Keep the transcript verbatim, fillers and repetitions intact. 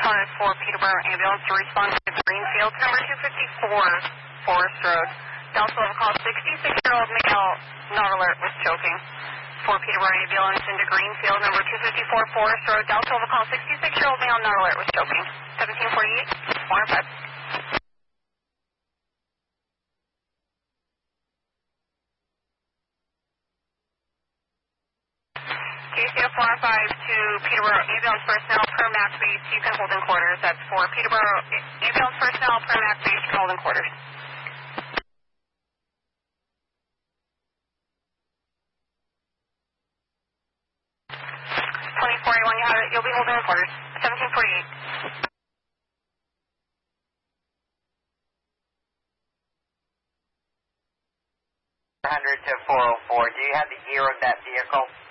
five for Peterborough Ambulance to respond to Greenfield, number two fifty-four, Forest Road. Delta eleven call, sixty-six-year-old male, not alert, was choking. For Peterborough Ambulance into Greenfield, number two fifty-four, Forest Road. Delta eleven call, sixty-six-year-old male, not alert, was choking. seventeen forty-eight, one oh five. K C F four oh five to Peterborough Ambulance personnel per map base, you can hold in quarters. That's for Peterborough Ambulance personnel per map base, you can hold in quarters. twenty forty-one, you have it. You'll be holding in quarters. seventeen forty-eight. one hundred to four oh four. Do you have the gear of that vehicle?